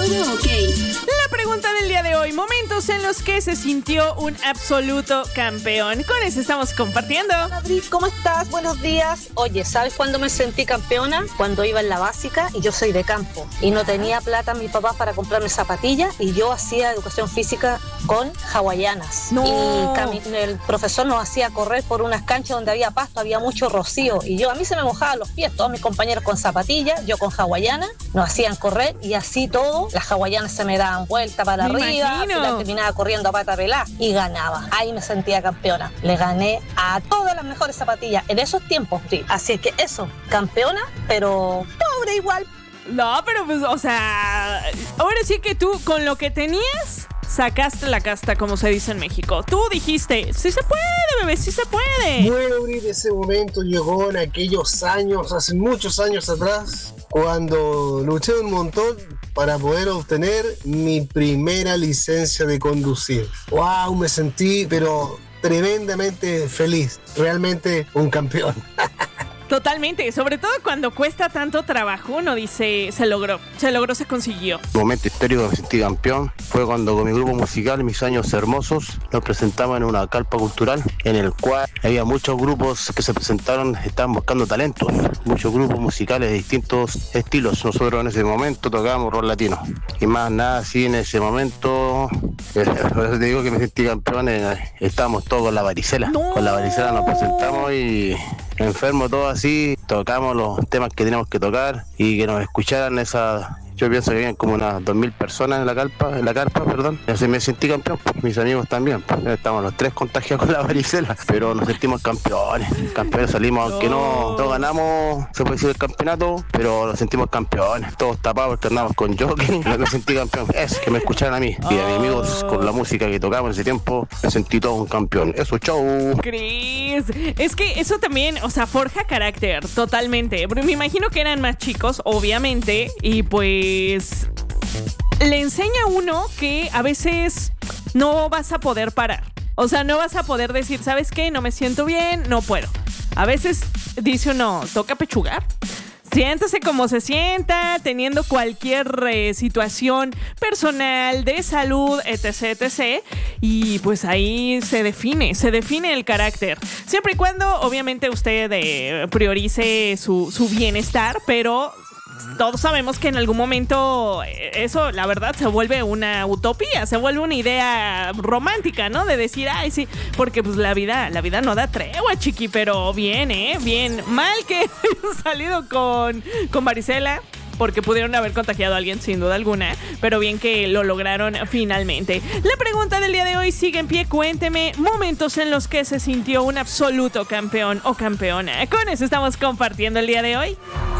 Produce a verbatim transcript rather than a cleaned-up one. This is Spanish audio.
Todo ok. La pregunta del día de hoy, momentos en los que se sintió un absoluto campeón. Con eso estamos compartiendo. Madrid, ¿cómo estás? Buenos días. Oye, ¿sabes cuándo me sentí campeona? Cuando iba en la básica y yo soy de campo y no tenía plata mi papá para comprarme zapatillas y yo hacía educación física con hawaianas. No. Y cami- el profesor nos hacía correr por unas canchas donde había pasto, había mucho rocío y yo a mí se me mojaban los pies, todos mis compañeros con zapatillas, yo con hawaianas, nos hacían correr y así todo, las hawaianas se me daban vuelta para Me arriba, imagino. la terminaba corriendo a pata pelada y ganaba. Ahí me sentía campeona. Le gané a todas las mejores zapatillas en esos tiempos, sí. Así que eso, campeona, pero pobre igual. No, pero pues, o sea, ahora sí que tú con lo que tenías sacaste la casta, como se dice en México. Tú dijiste, sí se puede, bebé, sí se puede. Bueno, Brit, ese momento llegó en aquellos años, hace muchos años atrás, cuando luché un montón para poder obtener mi primera licencia de conducir. ¡Wow! Me sentí, pero tremendamente feliz. Realmente un campeón. Totalmente, sobre todo cuando cuesta tanto trabajo, uno dice, se logró, se logró, se consiguió. El momento histórico que me sentí campeón fue cuando con mi grupo musical, Mis Años Hermosos, nos presentamos en una carpa cultural en el cual había muchos grupos que se presentaron, estaban buscando talentos, muchos grupos musicales de distintos estilos. Nosotros en ese momento tocábamos rock latino y más nada así en ese momento, eh, por eso te digo que me sentí campeón, eh, estábamos todos con la varicela, ¡No! Con la varicela nos presentamos y enfermos todos así, tocamos los temas que teníamos que tocar y que nos escucharan esa... Yo pienso que habían como unas dos mil personas en la carpa, en la carpa, perdón. Y así me sentí campeón, pues, mis amigos también. Pues, estamos los tres contagiados con la varicela, pero nos sentimos campeones. Campeones salimos, aunque no, no ganamos, se puede decir el campeonato, pero nos sentimos campeones. Todos tapados porque andamos con jockey, pero me sentí campeón. Es que me escucharan a mí y a mis amigos con la música que tocamos en ese tiempo, me sentí todo un campeón. Eso, chau. Cris, es que eso también, o sea, forja carácter, totalmente. Me imagino que eran más chicos, obviamente, y pues le enseña a uno que a veces no vas a poder parar. O sea, no vas a poder decir, ¿sabes qué? No me siento bien, no puedo. A veces dice uno, toca pechugar. Siéntase como se sienta, teniendo cualquier eh, situación personal, de salud, etc, etcétera. Y pues ahí se define, se define el carácter. Siempre y cuando, obviamente, usted eh, priorice su, su bienestar, pero todos sabemos que en algún momento eso, la verdad, se vuelve una utopía, se vuelve una idea romántica, ¿no? De decir, ay, sí, porque pues la vida, la vida no da tregua, chiqui, pero bien, ¿eh? Bien. Mal que hayan salido con, con varicela, porque pudieron haber contagiado a alguien sin duda alguna, pero bien que lo lograron finalmente. La pregunta del día de hoy sigue en pie. Cuénteme momentos en los que se sintió un absoluto campeón o campeona. Con eso estamos compartiendo el día de hoy.